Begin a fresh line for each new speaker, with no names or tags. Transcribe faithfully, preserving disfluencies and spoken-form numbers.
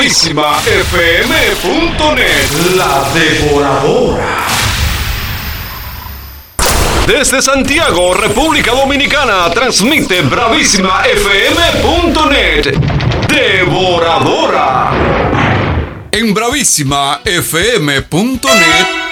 bravísima f m punto net. La Devoradora. Desde Santiago, República Dominicana, transmite bravísima f m punto net. Devoradora. En bravísima f m punto net